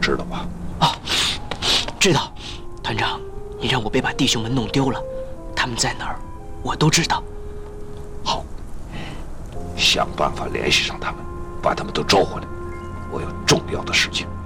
知道吧？ 啊，知道。团长，你让我别把弟兄们弄丢了，他们在哪儿，我都知道。 好，想办法联系上他们，把他们都招回来。我有重要的事情。